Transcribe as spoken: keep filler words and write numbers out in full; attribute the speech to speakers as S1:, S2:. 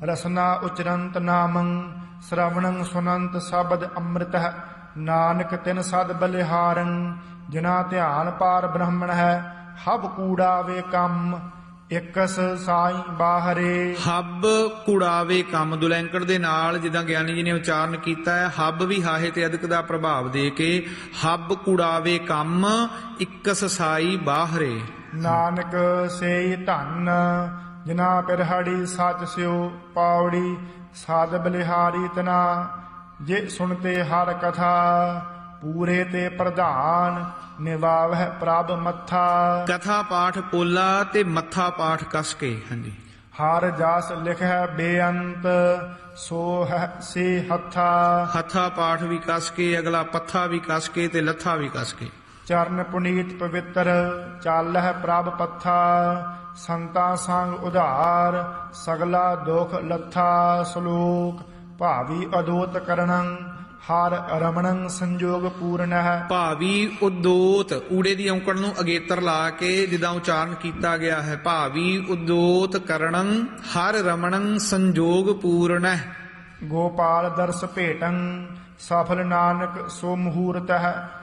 S1: ਰਸਨਾ ਉਚਰੰਤ ਨਾਮੰ ਸ਼ਰਵਣੰ ਸੁਨੰਤ ਸ਼ਬਦ ਅੰਮ੍ਰਿਤ ਨਾਨਕ ਤਿਨ ਸਦ ਬਲਿਹਾਰੰ ਜਿਨਾ ਧਿਆਨ ਪਾਰ ਬ੍ਰਹਮਣ ਹੈ ਹਬ ਕੂੜਾ ਵੇ ਕੰਮ ਇਕਸ ਸਾਈ ਬਾਹਰੇ।
S2: ਹੱਬ ਕੁੜਾਵੇ ਕੰਮ ਦੁਲੈਂਕੜ ਦੇ ਨਾਲ ਜਿੱਦਾਂ ਗਿਆਨੀ ਜੀ ਨੇ ਉਚਾਰਨ ਕੀਤਾ ਹੈ, ਹੱਬ ਵੀ ਹਾਹੇ ਤੇ ਅਦਕ ਦਾ ਪ੍ਰਭਾਵ ਦੇ ਕੇ ਹੱਬ ਕੁੜਾਵੇ ਕੰਮ ਇਕਸ ਸਾਈ ਬਾਹਰੇ।
S1: ਨਾਨਕ ਸੇਈ ਧੰਨ ਜਿਨਾ ਪਿਰਹੜੀ ਸਚ ਸਿਓ ਪਾਉੜੀ ਸਾਧ ਬਲਿਹਾਰੀ ਤਨਾ ਜੇ ਸੁਣਤੇ ਹਰ ਕਥਾ ਪੂਰੇ ਤੇ ਪ੍ਰਧਾਨ ਨਿਵਾਵਹਿ ਪ੍ਰਭ ਮੱਥਾ।
S2: ਕਥਾ ਪਾਠ ਪੋਲਾ ਤੇ ਮੱਥਾ ਪਾਠ ਕਸ ਕੇ। ਹਾਂਜੀ।
S1: ਹਰ ਜਸ ਲਿਖੈ ਬੇਅੰਤ ਸੋ ਹੈ ਸੇ ਹੱਥਾ।
S2: ਹੱਥਾ ਪਾਠ ਵੀ ਕਸ ਕੇ, ਅਗਲਾ ਪੱਥਾ ਵੀ ਕਸ ਕੇ ਤੇ ਲੱਥਾ ਵੀ ਕਸ ਕੇ।
S1: ਚਰਨ ਪੁਨੀਤ ਪਵਿੱਤਰ ਚਾਲਹਿ ਪ੍ਰਭ ਪੱਥਾ ਸੰਤਾ ਸੰਗ ਉਧਾਰ ਸਗਲਾ ਦੁਖ ਲੱਥਾ। ਸ਼ਲੋਕ ਭਾਵੀ ਅਦੋਤ ਕਰਣੰ ਹਰ ਰਮਣੰ ਸੰਜੋਗ ਪੂਰਨ ਹੈ। ਭਾਵੀ
S2: ਉਦੋਤ ਊੜੇ ਦੀ ਔਂਕੜ ਨੂੰ ਅਗੇਤਰ ਲਾ ਕੇ ਜਿੱਦਾਂ ਉਚਾਰਨ ਕੀਤਾ ਗਿਆ ਹੈ। ਭਾਵੀ ਉਦੋਤ ਕਰਣੰ ਹਰ ਰਮਣੰ ਸੰਜੋਗ ਪੂਰਨ ਹੈ।
S1: ਗੋਪਾਲ ਦਰਸ ਭੇਟੰ ਸਫਲ ਨਾਨਕ ਸੋ ਮਹੂਰਤ ਹੈ